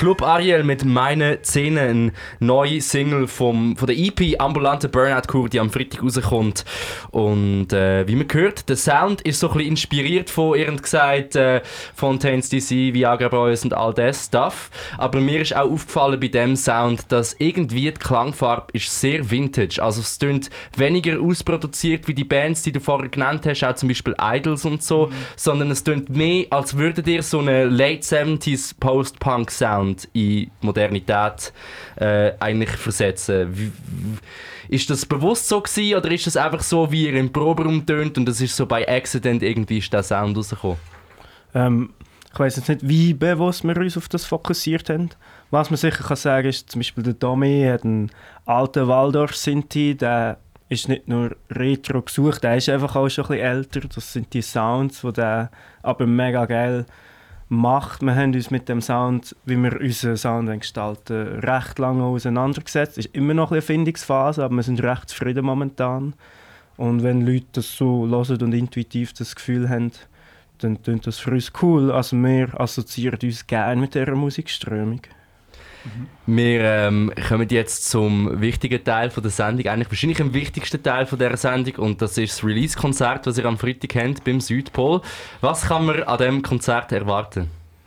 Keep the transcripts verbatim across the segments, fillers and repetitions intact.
Club Ariel mit «Meine Szene», eine neue Single vom, von der E P «Ambulante Burnout-Kur», die am Freitag rauskommt. Und äh, wie man hört, der Sound ist so ein bisschen inspiriert von, ihr habt gesagt, äh, Fontaines D C, Viagra Boys und all das Stuff. Aber mir ist auch aufgefallen bei dem Sound, dass irgendwie die Klangfarbe ist sehr vintage. Also es klingt weniger ausproduziert wie die Bands, die du vorher genannt hast, auch zum Beispiel Idols und so, mhm. sondern es klingt mehr, als würdet ihr so eine Late seventies Post-Punk-Sound in Modernität äh, eigentlich versetzen. Wie, wie, ist das bewusst so gewesen, oder ist das einfach so, wie ihr im Proberaum tönt und das ist so bei Accident irgendwie ist der Sound rausgekommen? Ähm, ich weiss jetzt nicht, wie bewusst wir uns auf das fokussiert haben. Was man sicher kann sagen ist, zum Beispiel der Domi hat einen alten Waldorf-Synthi, der ist nicht nur retro gesucht, der ist einfach auch schon ein bisschen älter. Das sind die Sounds, die der aber mega geil macht. Wir haben uns mit dem Sound, wie wir unseren Sound gestalten, recht lange auseinandergesetzt. Es ist immer noch eine Findungsphase, aber wir sind recht zufrieden momentan. Und wenn Leute das so hören und intuitiv das Gefühl haben, dann klingt das für uns cool. Also wir assoziieren uns gerne mit dieser Musikströmung. Mhm. Wir ähm, kommen jetzt zum wichtigen Teil von der Sendung, eigentlich wahrscheinlich am wichtigsten Teil von dieser Sendung, und das ist das Release-Konzert, das ihr am Freitag habt beim Südpol. Was kann man an diesem Konzert erwarten?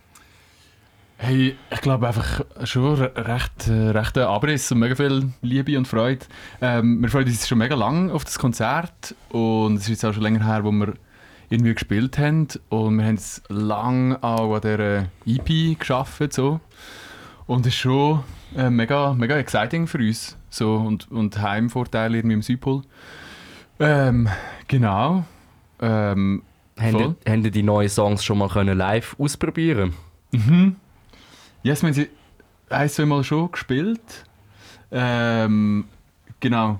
Hey, ich glaube einfach schon recht, äh, recht Abriss und mega viel Liebe und Freude. Ähm, wir freuen uns schon mega lange auf das Konzert und es ist jetzt auch schon länger her, wo wir irgendwie gespielt haben, und wir haben es lange auch an dieser E P gearbeitet, so. Und es ist schon äh, mega, mega exciting für uns. So, und, und Heimvorteile irgendwie im Südpol. Ähm, genau. Ähm, haben ihr die neuen Songs schon mal können live ausprobieren? Mhm. Ja, yes, wir haben sie ein, zwei Mal schon gespielt. Ähm, genau.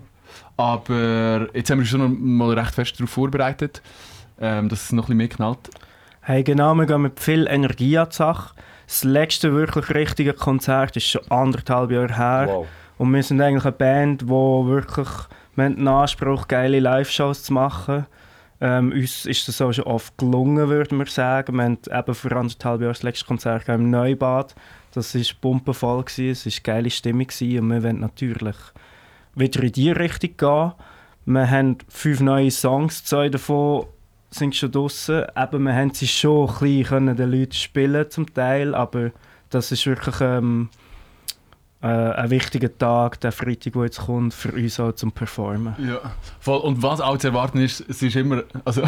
Aber jetzt haben wir uns schon mal recht fest darauf vorbereitet, ähm, dass es noch ein bisschen mehr knallt. Hey, genau, wir gehen mit viel Energie an die Sache. Das letzte wirklich richtige Konzert ist schon anderthalb Jahre her. Wow. Und wir sind eigentlich eine Band, die wirklich wir haben den Anspruch, geile Live-Shows zu machen. Ähm, uns ist das auch schon oft gelungen, würde man sagen. Wir haben eben vor anderthalb Jahren das letzte Konzert im Neubad. Das war pumpenvoll, es war eine geile Stimmung und wir wollen natürlich wieder in diese Richtung gehen. Wir haben fünf neue Songs, zwei davon sind schon draussen. Eben, wir haben sie schon ein bisschen den Leuten spielen zum Teil, aber das ist wirklich ähm, äh, ein wichtiger Tag, der Freitag, der jetzt kommt, für uns auch zum Performen. Ja, voll. Und was auch zu erwarten ist, es ist immer, also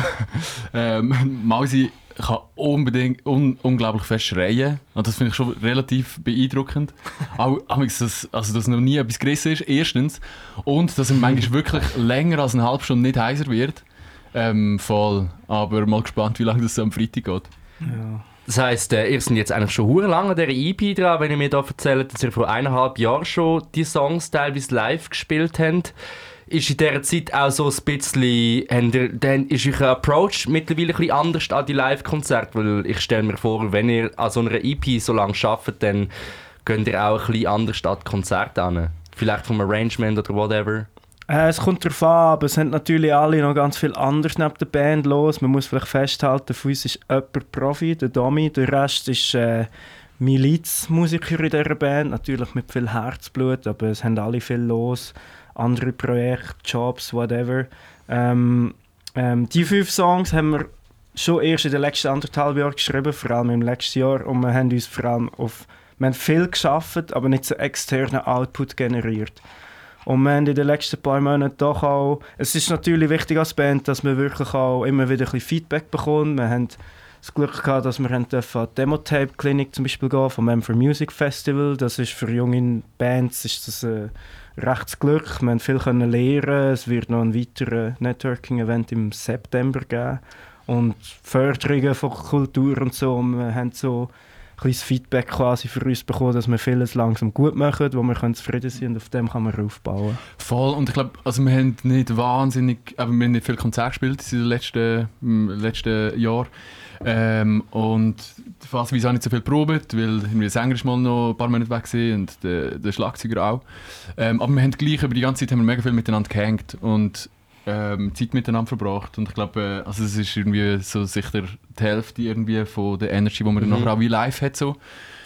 ähm, Mausi kann unbedingt un- unglaublich fest schreien, und das finde ich schon relativ beeindruckend. Auch, auch das, also dass noch nie etwas gerissen ist, erstens, und dass er manchmal wirklich länger als eine halbe Stunde nicht heiser wird. Ähm, voll. Aber mal gespannt, wie lange das so am Freitag geht. Ja. Das heisst, äh, ihr seid jetzt eigentlich schon sehr lange an dieser E P dran, wenn ihr mir da erzählt, dass ihr vor eineinhalb Jahren schon die Songs teilweise live gespielt habt. Ist in dieser Zeit auch so ein bisschen, habt ihr, dann ist euer Approach mittlerweile ein bisschen anders an die Live-Konzerte? Weil ich stelle mir vor, wenn ihr an so einer E P so lange arbeitet, dann geht ihr auch ein bisschen anders an die Konzerte an. Vielleicht vom Arrangement oder whatever. Äh, es kommt darauf an, aber es sind natürlich alle noch ganz viel anderes neben der Band los. Man muss vielleicht festhalten, für uns ist jemand Profi, der Domi. Der Rest ist äh, Milizmusiker in dieser Band, natürlich mit viel Herzblut, aber es haben alle viel los. Andere Projekte, Jobs, whatever. Ähm, ähm, die fünf Songs haben wir schon erst in den letzten anderthalb Jahren geschrieben, vor allem im letzten Jahr. Und wir haben uns vor allem auf... Wir haben viel gearbeitet, aber nicht so externen Output generiert. Und wir haben in den letzten paar Monaten doch auch... Es ist natürlich wichtig als Band, dass wir wirklich auch immer wieder ein bisschen Feedback bekommen. Wir haben das Glück gehabt, dass wir an die Demo-Tape-Klinik zum Beispiel gehen, vom M for Music Festival. Das ist für junge Bands ist das ein rechtes Glück. Wir haben viel können lernen. Es wird noch ein weiteres Networking-Event im September geben. Und Förderungen von Kultur und so. Und wir haben so kleines Feedback quasi für uns bekommen, dass wir vieles langsam gut machen, wo wir zufrieden sind, und auf dem kann man aufbauen. Voll, und ich glaube, also wir haben nicht wahnsinnig, aber wir haben nicht viel Konzerte gespielt in den letzten, im letzten Jahr. Ähm, und fast auch nicht so viel probiert, weil der Sänger ist mal noch ein paar Monate weg war und der, der Schlagzeuger auch. Ähm, aber wir haben gleich über die ganze Zeit haben wir mega viel miteinander gehängt und ähm, Zeit miteinander verbracht. Und ich glaube, also es ist irgendwie so sicher die Hälfte irgendwie von der Energy, die man mhm. dann nachher auch wie live hat. So.